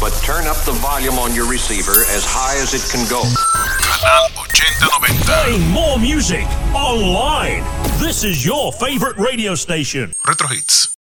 but turn up the volume on your receiver as high as it can go. Canal 8090. Playing more music online. This is your favorite radio station. Retro Hits.